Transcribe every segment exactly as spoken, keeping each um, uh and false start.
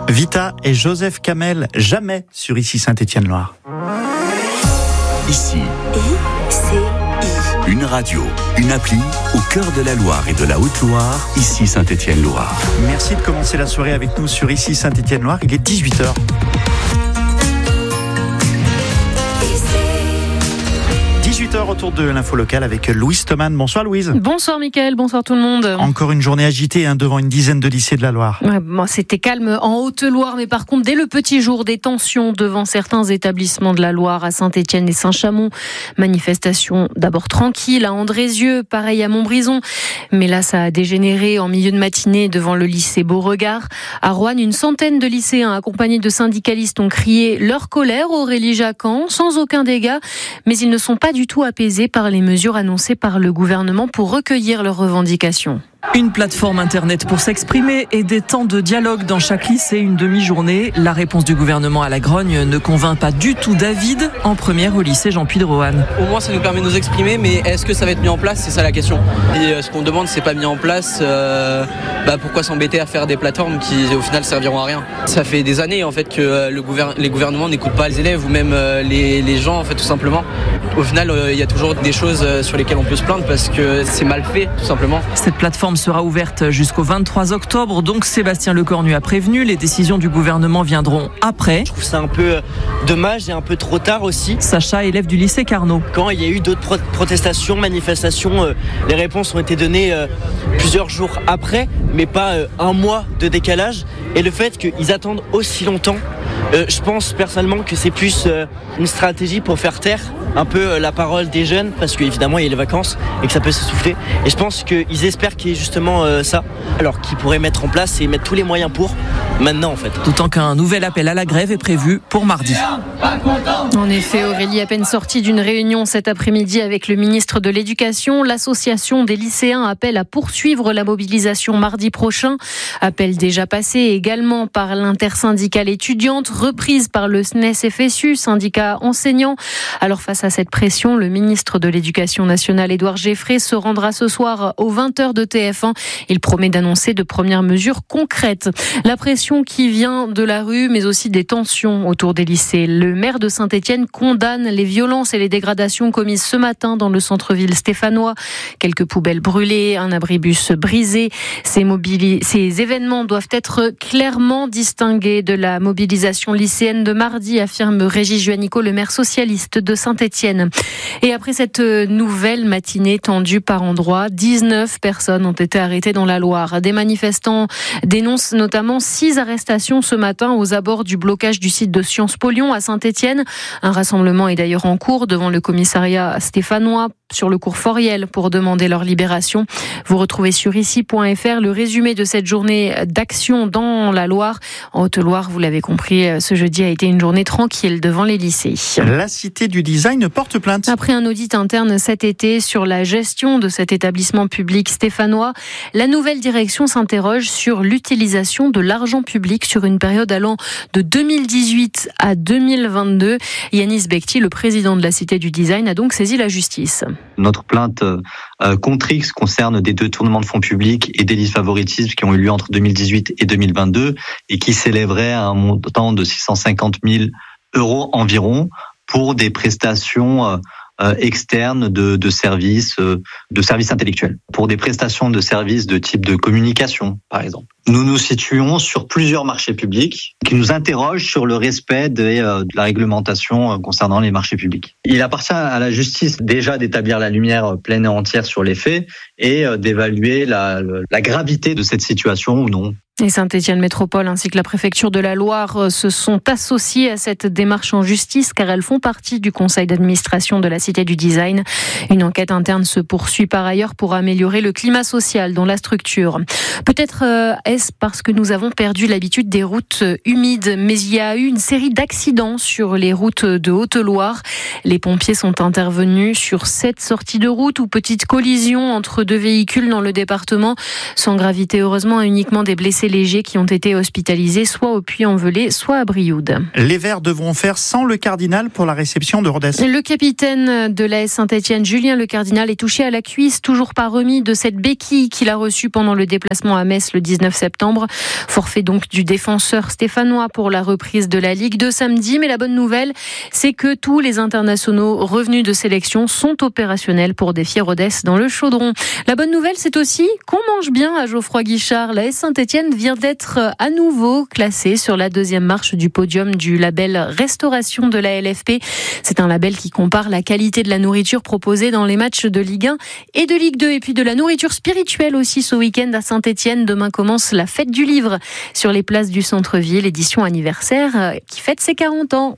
Vita et Joseph Kamel, jamais sur Ici Saint-Étienne-Loire. Ici, I C I. une radio, une appli au cœur de la Loire et de la Haute-Loire, Ici Saint-Étienne-Loire. Merci de commencer la soirée avec nous sur Ici Saint-Étienne-Loire. Il est dix-huit heures. dix-huit heures autour de l'info locale avec Louise Thoman. Bonsoir Louise. Bonsoir Mickaël, bonsoir tout le monde. Encore une journée agitée hein, devant une dizaine de lycées de la Loire. Ouais, bon, c'était calme en Haute-Loire, mais par contre, dès le petit jour, des tensions devant certains établissements de la Loire à Saint-Étienne et Saint-Chamond. Manifestation d'abord tranquille à Andrézieux, pareil à Montbrison. Mais là, ça a dégénéré en milieu de matinée devant le lycée Beauregard. À Roanne, une centaine de lycéens accompagnés de syndicalistes ont crié leur colère Aurélie Jacquan, sans aucun dégât. Mais ils ne sont pas du tout apaisés par les mesures annoncées par le gouvernement pour recueillir leurs revendications. Une plateforme internet pour s'exprimer et des temps de dialogue dans chaque lycée, une demi-journée. La réponse du gouvernement à la grogne ne convainc pas du tout David, en première au lycée Jean-Puy de Roanne. Au moins ça nous permet de nous exprimer, mais est-ce que ça va être mis en place? C'est ça la question. Et ce qu'on demande, c'est pas mis en place, euh, bah pourquoi s'embêter à faire des plateformes qui au final serviront à rien? Ça fait des années en fait que le gouver- les gouvernements n'écoutent pas les élèves ou même les, les gens en fait tout simplement. Au final, il y a toujours des choses sur lesquelles on peut se plaindre parce que c'est mal fait tout simplement. Cette plateforme sera ouverte jusqu'au vingt-trois octobre, donc Sébastien Lecornu a prévenu, les décisions du gouvernement viendront après. Je trouve ça un peu dommage et un peu trop tard aussi. Sacha, élève du lycée Carnot. Quand il y a eu d'autres pro- protestations, manifestations, euh, les réponses ont été données euh, plusieurs jours après, mais pas euh, un mois de décalage. Et le fait qu'ils attendent aussi longtemps, euh, je pense personnellement que c'est plus euh, une stratégie pour faire taire un peu euh, la parole des jeunes, parce qu'évidemment il y a les vacances et que ça peut s'essouffler. Et je pense qu'ils espèrent qu'il y ait justement euh, ça, alors qu'ils pourraient mettre en place et mettre tous les moyens pour maintenant en fait. D'autant qu'un nouvel appel à la grève est prévu pour mardi. En effet, Aurélie, à peine sortie d'une réunion cet après-midi avec le ministre de l'Éducation, l'association des lycéens appelle à poursuivre la mobilisation mardi prochain. Appel déjà passé également par l'intersyndicale étudiante, reprise par le S N E S F S U, syndicat enseignant. Alors face à cette pression, le ministre de l'Éducation nationale, Édouard Geffray, se rendra ce soir aux vingt heures de T F un. Il promet d'annoncer de premières mesures concrètes. La pression qui vient de la rue, mais aussi des tensions autour des lycées. Le maire de Saint-Étienne condamne les violences et les dégradations commises ce matin dans le centre-ville stéphanois. Quelques poubelles brûlées, un abribus brisé. Ces, mobili- ces événements doivent être clairement distingués de la mobilisation lycéenne de mardi, affirme Régis Juanico, le maire socialiste de Saint-Étienne. Et après cette nouvelle matinée tendue par endroits, dix-neuf personnes ont été arrêtées dans la Loire. Des manifestants dénoncent notamment six arrestations ce matin aux abords du blocage du site de Sciences Po Lyon à Saint-Étienne. Un rassemblement est d'ailleurs en cours devant le commissariat stéphanois sur le cours Foriel pour demander leur libération. Vous retrouvez sur ici point f r le résumé de cette journée d'action dans la Loire. En Haute-Loire, vous l'avez compris, ce jeudi a été une journée tranquille devant les lycées. La Cité du Design porte plainte. Après un audit interne cet été sur la gestion de cet établissement public stéphanois, la nouvelle direction s'interroge sur l'utilisation de l'argent public sur une période allant de deux mille dix-huit à deux mille vingt-deux. Yanis Bekti, le président de la Cité du Design, a donc saisi la justice. Notre plainte euh, contre X concerne des détournements de fonds publics et délits de favoritisme qui ont eu lieu entre deux mille dix-huit et deux mille vingt-deux et qui s'élèveraient à un montant de six cent cinquante mille euros environ pour des prestations euh, euh, externes de, de services, euh, de services intellectuels, pour des prestations de services de type de communication, par exemple. Nous nous situons sur plusieurs marchés publics qui nous interrogent sur le respect de, euh, de la réglementation concernant les marchés publics. Il appartient à la justice déjà d'établir la lumière pleine et entière sur les faits et euh, d'évaluer la, la gravité de cette situation ou non. Et Saint-Étienne Métropole ainsi que la préfecture de la Loire se sont associés à cette démarche en justice car elles font partie du conseil d'administration de la Cité du Design. Une enquête interne se poursuit par ailleurs pour améliorer le climat social dans la structure. Peut-être euh, est-ce parce que nous avons perdu l'habitude des routes humides, mais il y a eu une série d'accidents sur les routes de Haute-Loire. Les pompiers sont intervenus sur sept sorties de route ou petites collisions entre deux véhicules dans le département, sans gravité heureusement, uniquement des blessés blessés légers qui ont été hospitalisés soit au Puy-en-Velay, soit à Brioude. Les Verts devront faire sans le Cardinal pour la réception de Rodez. Le capitaine de l'A S Saint-Étienne, Julien Le Cardinal, est touché à la cuisse, toujours pas remis de cette béquille qu'il a reçue pendant le déplacement à Metz le dix-neuf septembre. Forfait donc du défenseur stéphanois pour la reprise de la Ligue deux samedi. Mais la bonne nouvelle, c'est que tous les internationaux revenus de sélection sont opérationnels pour défier Rodez dans le chaudron. La bonne nouvelle, c'est aussi qu'on mange bien à Geoffroy Guichard. L'A S Saint-Étienne vient d'être à nouveau classée sur la deuxième marche du podium du label Restauration de la L F P. C'est un label qui compare la qualité de la nourriture proposée dans les matchs de Ligue un et de Ligue deux. Et puis de la nourriture spirituelle aussi ce week-end à Saint-Étienne. Demain commence la fête du livre sur les places du centre-ville, édition anniversaire qui fête ses quarante ans.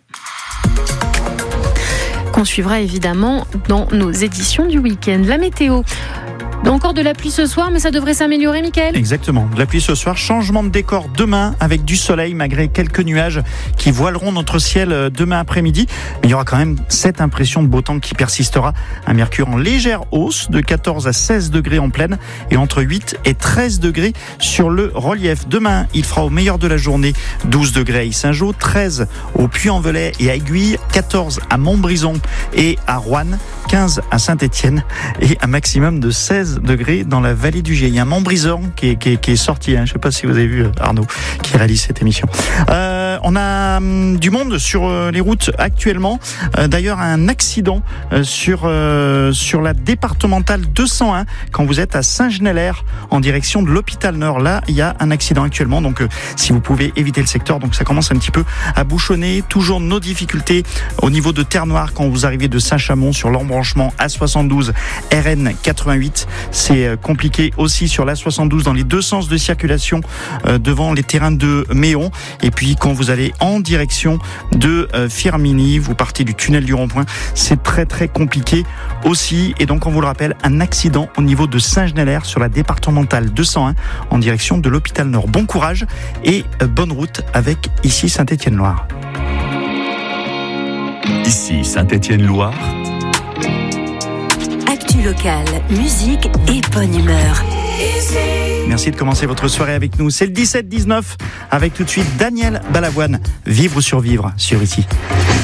Qu'on suivra évidemment dans nos éditions du week-end. La météo. Encore de la pluie ce soir, mais ça devrait s'améliorer, Mickaël. Exactement. De la pluie ce soir, changement de décor demain avec du soleil malgré quelques nuages qui voileront notre ciel demain après-midi. Mais il y aura quand même cette impression de beau temps qui persistera. Un mercure en légère hausse de quatorze à seize degrés en plaine et entre huit et treize degrés sur le relief. Demain, il fera au meilleur de la journée douze degrés à Yssingeaux, treize au Puy-en-Velay et à Aiguille, quatorze à Montbrison et à Roanne, quinze à Saint-Étienne et un maximum de seize degrés dans la vallée du Gier. Il y a un Montbrison qui est, qui est, qui est sorti, hein. Je ne sais pas si vous avez vu Arnaud qui réalise cette émission. Euh, on a hum, du monde sur euh, les routes actuellement. Euh, d'ailleurs, un accident euh, sur, euh, sur la départementale deux cent un quand vous êtes à Saint-Genélaire en direction de l'hôpital Nord. Là, il y a un accident actuellement. Donc, euh, si vous pouvez éviter le secteur, donc ça commence un petit peu à bouchonner. Toujours nos difficultés au niveau de Terre-Noire quand vous arrivez de Saint-Chamond sur l'embranchement A soixante-douze R N quatre-vingt-huit. C'est compliqué aussi sur l'A soixante-douze dans les deux sens de circulation euh, devant les terrains de Méon. Et puis quand vous allez en direction de euh, Firminy, vous partez du tunnel du rond-point, c'est très très compliqué aussi. Et donc on vous le rappelle, un accident au niveau de Saint-Genélaire sur la départementale deux cent un en direction de l'hôpital Nord. Bon courage et euh, bonne route avec ici Saint-Étienne-Loire. Ici Saint-Étienne-Loire. Actu locale, musique et bonne humeur. Merci de commencer votre soirée avec nous. C'est le dix-sept dix-neuf avec tout de suite Daniel Balavoine. Vivre ou survivre sur ici.